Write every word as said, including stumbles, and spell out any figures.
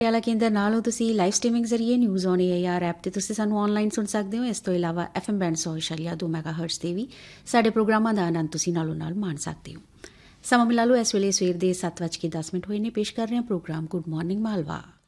ਵਾਲਾ ਕੇਂਦਰ ਨਾਲ ਹੋ ਤੁਸੀਂ ਲਾਈਵ ਸਟ੍ਰੀਮਿੰਗ ਜ਼ਰੀਏ news on A I R app 'ਤੇ ਤੁਸੀਂ ਸਾਨੂੰ ਔਨਲਾਈਨ ਸੁਣ ਸਕਦੇ ਹੋ। ਇਸ ਤੋਂ ਇਲਾਵਾ ਐਫ ਐਮ ਬੈਂਡ ਸੌ ਇਸ਼ਾਰੀਆ ਦੋ ਮੈਗਾ ਹਰਟਸ 'ਤੇ ਵੀ ਸਾਡੇ ਪ੍ਰੋਗਰਾਮਾਂ ਦਾ ਆਨੰਦ ਤੁਸੀਂ ਨਾਲੋਂ ਨਾਲ ਮਾਣ ਸਕਦੇ ਹੋ। ਸਮਾਂ ਮਿਲਾ ਲਓ ਇਸ ਵੇਲੇ ਸਵੇਰ ਦੇ ਸੱਤ ਵੱਜ ਕੇ ਦਸ ਮਿੰਟ ਹੋਏ ਨੇ। ਪੇਸ਼ ਕਰ ਰਹੇ ਹਾਂ ਪ੍ਰੋਗਰਾਮ ਗੁੱਡ ਮਾਰਨਿੰਗ ਮਾਲਵਾ।